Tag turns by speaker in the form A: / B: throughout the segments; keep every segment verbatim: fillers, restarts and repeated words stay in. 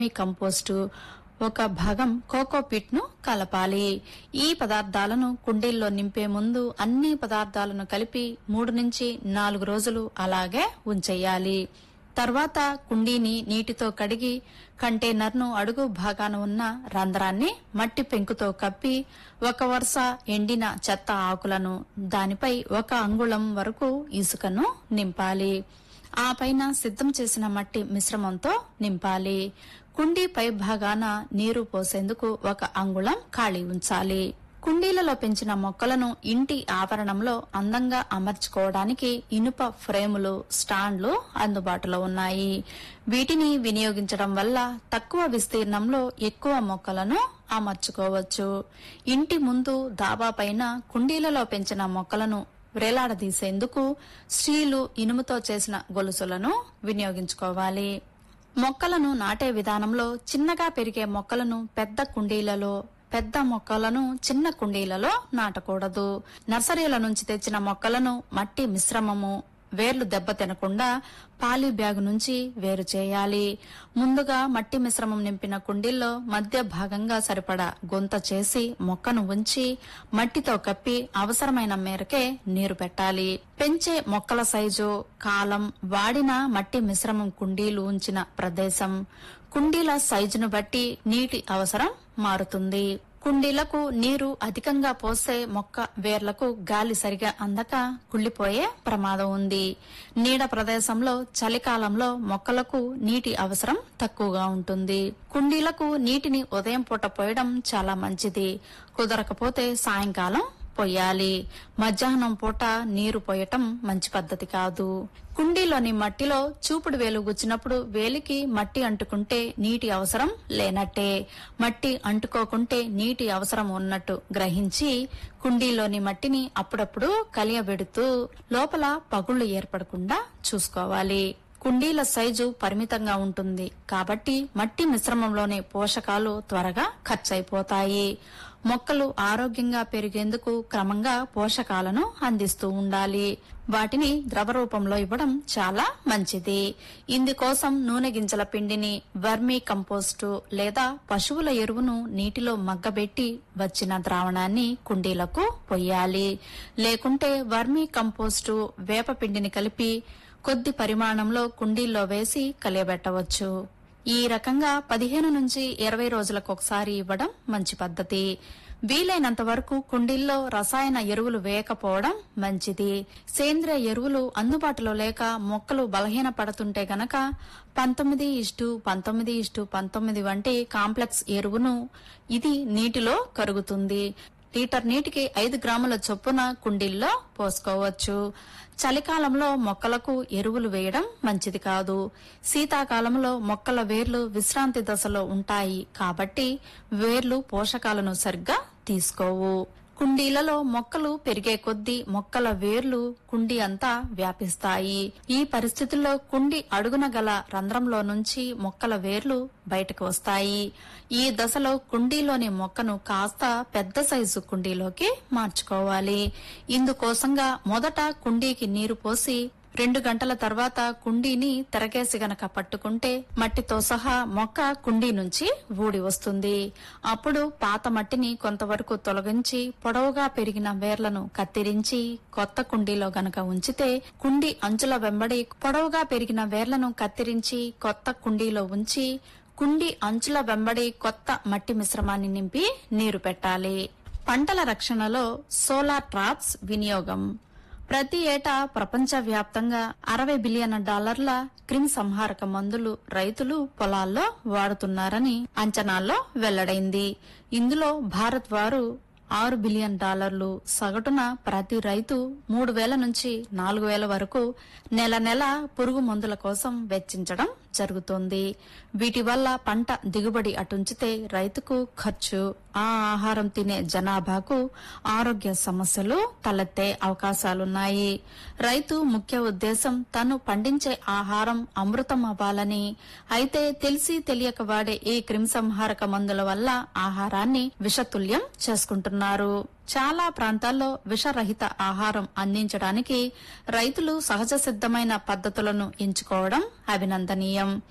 A: మీ compost, ఒక భాగం cocopeat ను కలపాలి. ఈ పదార్థాలను కుండీల్లో నింపే ముందు అన్ని పదార్థాలను కలిపి మూడు నుంచి నాలుగు రోజులు అలాగే ఉంచేయాలి. తర్వాత కుండీని నీటితో కడిగి కంటైనర్ ను అడుగు భాగాన ఉన్న రంధ్రాన్ని మట్టి పెంకుతో కప్పి ఒక వరుస ఎండిన చెత్త ఆకులను, దానిపై ఒక అంగుళం వరకు ఇసుకను నింపాలి. ఆ పైన సిద్ధం చేసిన మట్టి మిశ్రమంతో నింపాలి. కుండీ పై భాగాన నీరు పోసేందుకు ఒక అంగుళం ఖాళీ ఉంచాలి. కుండీలలో పెంచిన మొక్కలను ఇంటి ఆవరణంలో అందంగా అమర్చుకోవడానికి ఇనుప ఫ్రేములు, స్టాండ్లు అందుబాటులో ఉన్నాయి. వీటిని వినియోగించడం వల్ల తక్కువ విస్తీర్ణంలో ఎక్కువ మొక్కలను అమర్చుకోవచ్చు. ఇంటి ముందు డాబా పైన కుండీలలో పెంచిన మొక్కలను వేలాడదీసేందుకు స్టీలు, ఇనుముతో చేసిన గొలుసులను వినియోగించుకోవాలి. మొక్కలను నాటే విధానంలో చిన్నగా పెరిగే మొక్కలను పెద్ద కుండీలలో, పెద్ద మొక్కలను చిన్న కుండీలలో నాటకూడదు. నర్సరీల నుంచి తెచ్చిన మొక్కలను మట్టి మిశ్రమము, వేర్లు దెబ్బతినకుండా పాలీ బ్యాగు నుంచి వేరు చేయాలి. ముందుగా మట్టి మిశ్రమం నింపిన కుండీల్లో మధ్య భాగంగా సరిపడా గుంత చేసి మొక్కను ఉంచి మట్టితో కప్పి అవసరమైన మేరకే నీరు పెట్టాలి. పెంచే మొక్కల సైజు, కాలం, వాడిన మట్టి మిశ్రమం, కుండీలు ఉంచిన ప్రదేశం, కుండీల సైజును బట్టి నీటి అవసరం మారుతుంది. కుండీలకు నీరు అధికంగా పోస్తే మొక్క వేర్లకు గాలి సరిగా అందక కుళ్లిపోయే ప్రమాదం ఉంది. నీడ ప్రదేశంలో చలికాలంలో మొక్కలకు నీటి అవసరం తక్కువగా ఉంటుంది. కుండీలకు నీటిని ఉదయం పూట పోయడం చాలా మంచిది. కుదరకపోతే సాయంకాలం పొయ్యాలి. మధ్యాహ్నం పూట నీరు పోయటం మంచి పద్ధతి కాదు. కుండీలోని మట్టిలో చూపుడు వేలు గుచ్చినప్పుడు వేలికి మట్టి అంటుకుంటే నీటి అవసరం లేనట్టే. మట్టి అంటుకోకుంటే నీటి అవసరం ఉన్నట్టు గ్రహించి కుండీలోని మట్టిని అప్పుడప్పుడు కలియబెడుతూ లోపల పగుళ్లు ఏర్పడకుండా చూసుకోవాలి. కుండీల సైజు పరిమితంగా ఉంటుంది కాబట్టి మట్టి మిశ్రమంలోని పోషకాలు త్వరగా ఖర్చయిపోతాయి. మొక్కలు ఆరోగ్యంగా పెరిగేందుకు క్రమంగా పోషకాలను అందిస్తూ ఉండాలి. వాటిని ద్రవ రూపంలో ఇవ్వడం చాలా మంచిది. ఇందుకోసం నూనె గింజల పిండిని, వర్మీ కంపోస్టు లేదా పశువుల ఎరువును నీటిలో మగ్గబెట్టి వచ్చిన ద్రావణాన్ని కుండీలకు పొయ్యాలి. లేకుంటే వర్మీ కంపోస్టు, వేప పిండిని కలిపి కొద్ది పరిమాణంలో కుండీల్లో వేసి కలియబెట్టవచ్చు. ఈ రకంగా పదిహేను నుంచి ఇరవై రోజులకు ఒకసారి ఇవ్వడం మంచి పద్ధతి. వీలైనంత వరకు కుండీల్లో రసాయన ఎరువులు వేయకపోవడం మంచిది. సేంద్రియ ఎరువులు అందుబాటులో లేక మొక్కలు బలహీన పడుతుంటే గనక పంతొమ్మిది ఇష్టు పంతొమ్మిది ఇష్టు పంతొమ్మిది వంటి కాంప్లెక్స్ ఎరువును ఇది నీటిలో కరుగుతుంది. లీటర్ నీటికి ఐదు గ్రాముల చొప్పున కుండీల్లో పోసుకోవచ్చు. చలికాలంలో మొక్కలకు ఎరువులు వేయడం మంచిది కాదు. శీతాకాలంలో మొక్కల వేర్లు విశ్రాంతి దశలో ఉంటాయి కాబట్టి వేర్లు పోషకాలను సరిగ్గా తీసుకోవు. కుండీలలో మొక్కలు పెరిగే కొద్దీ మొక్కల వేర్లు కుండీ అంతా వ్యాపిస్తాయి. ఈ పరిస్థితుల్లో కుండీ అడుగున గల రంధ్రంలో నుంచి మొక్కల వేర్లు బయటకు వస్తాయి. ఈ దశలో కుండీలోని మొక్కను కాస్త పెద్ద సైజు కుండీలోకి మార్చుకోవాలి. ఇందుకోసంగా మొదట కుండీకి నీరు పోసి రెండు గంటల తర్వాత కుండీని తెరగేసి గనక పట్టుకుంటే మట్టితో సహా మొక్క కుండీ నుంచి ఊడి వస్తుంది. అప్పుడు పాత మట్టిని కొంతవరకు తొలగించి పొడవుగా పెరిగిన వేర్లను కత్తిరించి కొత్త కుండీలో గనక ఉంచితే కుండీ అంచుల వెంబడి పొడవుగా పెరిగిన వేర్లను కత్తిరించి కొత్త కుండీలో ఉంచి కుండీ అంచుల వెంబడి కొత్త మట్టి మిశ్రమాన్ని నింపి నీరు పెట్టాలి. పంటల రక్షణలో సోలార్ ట్రాప్స్ వినియోగం. ప్రతి ఏటా ప్రపంచ వ్యాప్తంగా అరవై బిలియన్ డాలర్ల క్రిమి సంహారక మందులు రైతులు పొలాల్లో వాడుతున్నారని అంచనాల్లో వెల్లడైంది. ఇందులో భారత్ వారు ఆరు బిలియన్ డాలర్లు, సగటున ప్రతి రైతు మూడు వేల నుంచి నాలుగు వేల వరకు నెల నెల పురుగు మందుల కోసం వెచ్చించడం జరుగుతోంది. వీటి వల్ల పంట దిగుబడి అటుంచితే రైతుకు ఖర్చు, ఆ ఆహారం తినే జనాభాకు ఆరోగ్య సమస్యలు తలెత్తే అవకాశాలున్నాయి. రైతు ముఖ్య ఉద్దేశం తను పండించే ఆహారం అమృతం అవ్వాలని. అయితే తెలిసి తెలియక వాడే ఈ క్రిమిసంహారక మందుల వల్ల ఆహారాన్ని విషతుల్యం చేసుకుంటున్నారు. చాలా ప్రాంతాల్లో విషరహిత ఆహారం అందించడానికి రైతులు సహజ సిద్ధమైన పద్ధతులను ఎంచుకోవడం అభినందనీయం.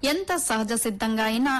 A: ఎంత సహజ సిద్ధంగా అయినా